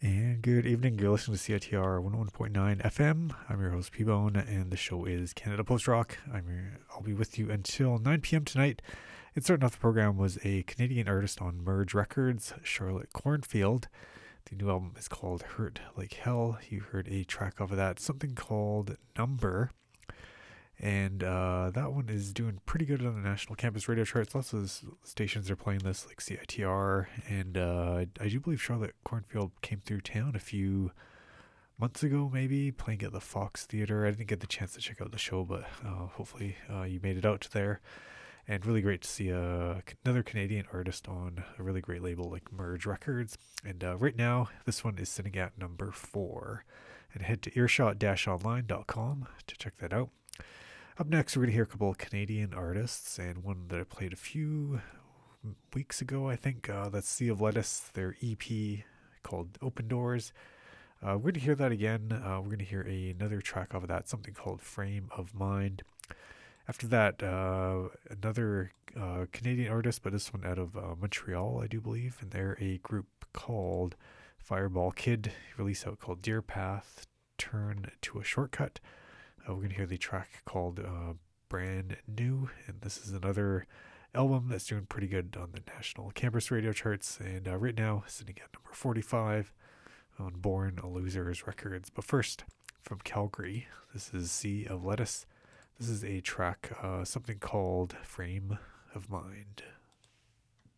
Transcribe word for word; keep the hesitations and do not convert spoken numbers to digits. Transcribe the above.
And good evening. You're listening to C I T R one oh one point nine F M. I'm your host, P-Bone, and the show is Canada Post Rock. I'm your, I'll be with you until nine p.m. tonight. And starting off the program was a Canadian artist on Merge Records, Charlotte Cornfield. The new album is called Hurt Like Hell. You heard a track off of that, something called Number. And uh, that one is doing pretty good on the national campus radio charts. Lots of stations are playing this, like C I T R. And uh, I do believe Charlotte Cornfield came through town a few months ago, maybe, playing at the Fox Theatre. I didn't get the chance to check out the show, but uh, hopefully uh, you made it out to there. And really great to see uh, another Canadian artist on a really great label like Merge Records. And uh, right now, this one is sitting at number four. And head to earshot dash online dot com to check that out. Up next, we're going to hear a couple of Canadian artists, and one that I played a few weeks ago, I think. Uh, that's Sea of Lettuce, their E P called Open Doors. Uh, we're going to hear that again. Uh, we're going to hear a, another track off of that, something called Frame of Mind. After that, uh, another uh, Canadian artist, but this one out of uh, Montreal, I do believe, and they're a group called Fireball Kid, release out called Deer Path, Turn to a Shortcut. Uh, we're going to hear the track called uh, Brand New, and this is another album that's doing pretty good on the national campus radio charts, and uh, right now sitting at number forty-five on Born Losers Records. But first, from Calgary, this is Sea of Lettuce. This is a track, uh, something called Frame of Mind.